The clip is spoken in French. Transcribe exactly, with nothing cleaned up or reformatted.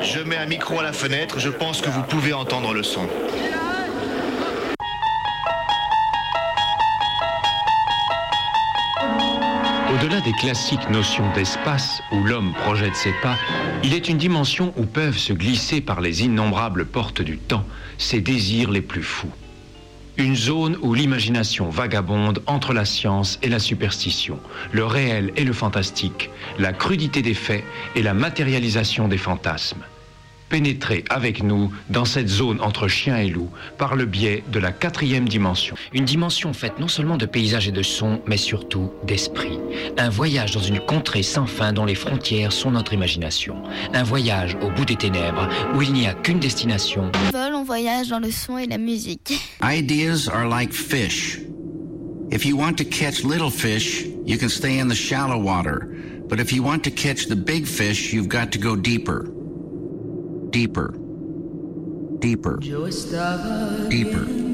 Je mets un micro à la fenêtre, je pense que vous pouvez entendre le son. Au-delà des classiques notions d'espace où l'homme projette ses pas, il est une dimension où peuvent se glisser par les innombrables portes du temps ses désirs les plus fous. Une zone où l'imagination vagabonde entre la science et la superstition, le réel et le fantastique, la crudité des faits et la matérialisation des fantasmes. Pénétrez avec nous dans cette zone entre chien et loup par le biais de la quatrième dimension. Une dimension faite non seulement de paysages et de sons, mais surtout d'esprit. Un voyage dans une contrée sans fin dont les frontières sont notre imagination. Un voyage au bout des ténèbres où il n'y a qu'une destination. On vole, on voyage dans le son et la musique. Ideas are like fish. If you want to catch little fish, you can stay in the shallow water. But if you want to catch the big fish, you've got to go deeper. Deeper, deeper, deeper.